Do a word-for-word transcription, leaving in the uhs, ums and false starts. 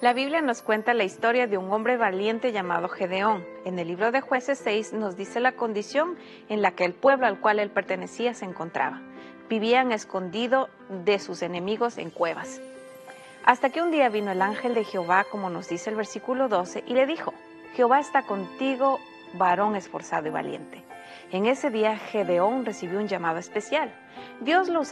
La Biblia nos cuenta la historia de un hombre valiente llamado Gedeón. En el libro de Jueces seis nos dice la condición en la que el pueblo al cual él pertenecía se encontraba. Vivían escondidos de sus enemigos en cuevas. Hasta que un día vino el ángel de Jehová, como nos dice el versículo doce, y le dijo: Jehová está contigo, varón esforzado y valiente. En ese día Gedeón recibió un llamado especial. Dios lo